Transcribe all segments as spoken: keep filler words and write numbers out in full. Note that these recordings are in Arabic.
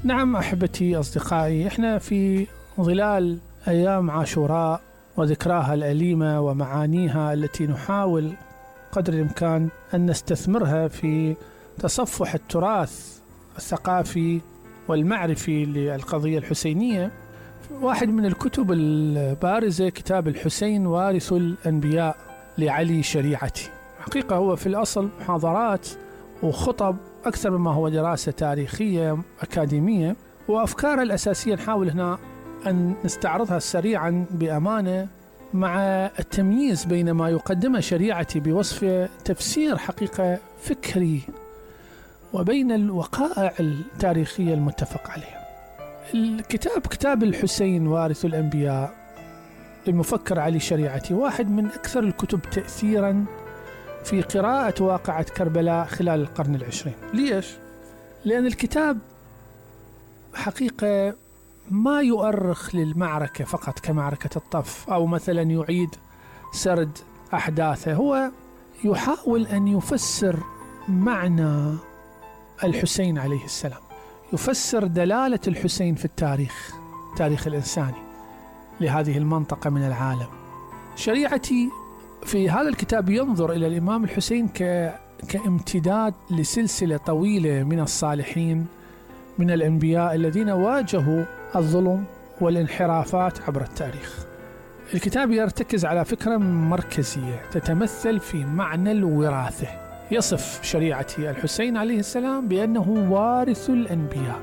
نعم أحبتي أصدقائي، إحنا في ظلال أيام عاشوراء وذكراها الأليمة ومعانيها التي نحاول قدر الإمكان أن نستثمرها في تصفح التراث الثقافي والمعرفي للقضية الحسينية. واحد من الكتب البارزة كتاب الحسين وارث الأنبياء لعلي شريعتي. حقيقة هو في الأصل محاضرات وخطب أكثر مما هو دراسة تاريخية أكاديمية، وأفكار الأساسية نحاول هنا أن نستعرضها سريعا بأمانة مع التمييز بين ما يقدمه شريعتي بوصف تفسير حقيقة فكري وبين الوقائع التاريخية المتفق عليها. الكتاب كتاب الحسين وارث الأنبياء للمفكر علي شريعتي واحد من أكثر الكتب تأثيرا في قراءة واقعة كربلاء خلال القرن العشرين. ليش؟ لأن الكتاب حقيقة ما يؤرخ للمعركة فقط كمعركة الطف أو مثلا يعيد سرد أحداثه، هو يحاول أن يفسر معنى الحسين عليه السلام، يفسر دلالة الحسين في التاريخ التاريخ الإنساني لهذه المنطقة من العالم. شريعتي في هذا الكتاب ينظر إلى الإمام الحسين ك... كامتداد لسلسلة طويلة من الصالحين من الأنبياء الذين واجهوا الظلم والانحرافات عبر التاريخ. الكتاب يرتكز على فكرة مركزية تتمثل في معنى الوراثة. يصف شريعتي الحسين عليه السلام بأنه وارث الأنبياء.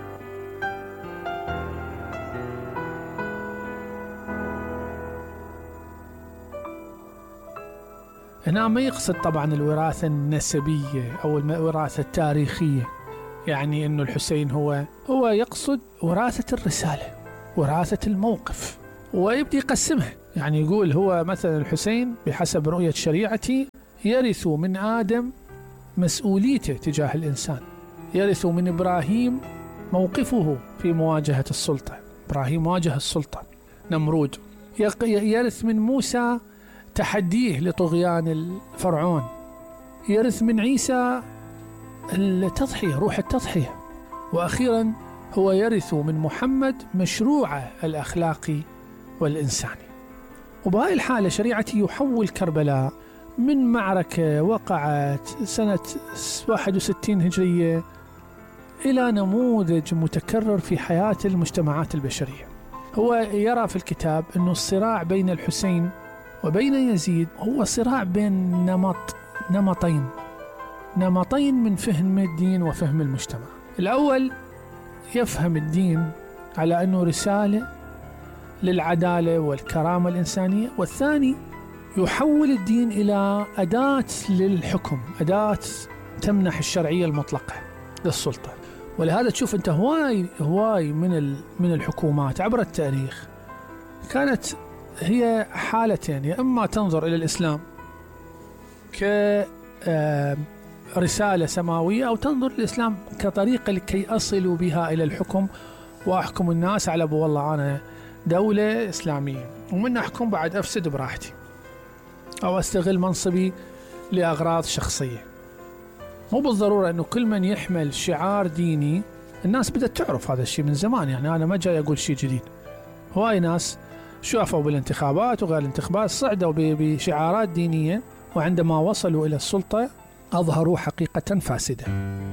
هنا ما يقصد طبعا الوراثة النسبية أو الوراثة التاريخية، يعني أنه الحسين هو هو يقصد وراثة الرسالة، وراثة الموقف، ويبدي يقسمها. يعني يقول هو مثلا الحسين بحسب رؤية شريعتي يرث من آدم مسؤوليته تجاه الإنسان، يرث من إبراهيم موقفه في مواجهة السلطة، إبراهيم واجه السلطة نمرود، يرث من موسى تحديه لطغيان الفرعون، يرث من عيسى التضحية، روح التضحية، وأخيرا هو يرث من محمد مشروعه الأخلاقي والإنساني. وبهذه الحالة شريعتي يحول كربلاء من معركة وقعت سنة واحد وستين هجرية إلى نموذج متكرر في حياة المجتمعات البشرية. هو يرى في الكتاب أن الصراع بين الحسين وبين يزيد هو صراع بين نمط نمطين نمطين من فهم الدين وفهم المجتمع. الأول يفهم الدين على أنه رسالة للعدالة والكرامة الإنسانية، والثاني يحول الدين إلى أداة للحكم، أداة تمنح الشرعية المطلقة للسلطة. ولهذا تشوف أنت هواي هواي من من الحكومات عبر التاريخ كانت هي حالتين، يا إما تنظر إلى الإسلام كرسالة سماوية أو تنظر الإسلام كطريقة لكي أصلوا بها إلى الحكم وأحكم الناس على أبو والله أنا دولة إسلامية ومن أحكم بعد أفسد براحتي أو أستغل منصبي لأغراض شخصية. مو بالضرورة أنه كل من يحمل شعار ديني، الناس بدأت تعرف هذا الشيء من زمان، يعني أنا ما جاي أقول شيء جديد. هواي ناس شافوا بالانتخابات وغير الانتخابات صعدوا بشعارات دينية، وعندما وصلوا إلى السلطة أظهروا حقيقة فاسدة.